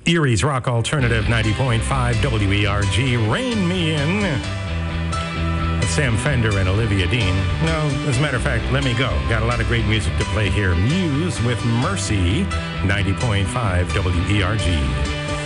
Erie's Rock Alternative 90.5 WERG. Rain Me In. With Sam Fender and Olivia Dean. No, as a matter of fact, Let Me Go. Got a lot of great music to play here. Muse with Mercy, 90.5 WERG.